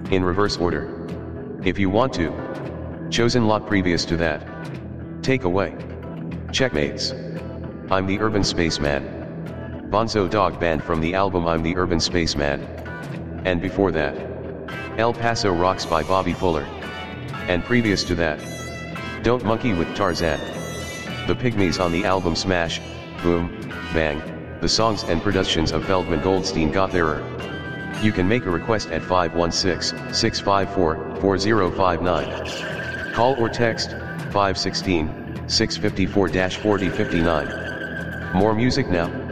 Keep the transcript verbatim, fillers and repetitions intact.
in reverse order. If you want to. Chosen lot previous to that. Take away. Checkmates. I'm the Urban Spaceman. Bonzo Dog Band from the album I'm the Urban Spaceman. And before that, El Paso Rocks by Bobby Fuller. And previous to that, Don't Monkey with Tarzan. The Pygmies on the album Smash, Boom, Bang, the songs and productions of Feldman Goldstein Gotherer. You can make a request at five one six, six five four, four zero five nine. Call or text, five one six, six five four, four zero five nine. More music now.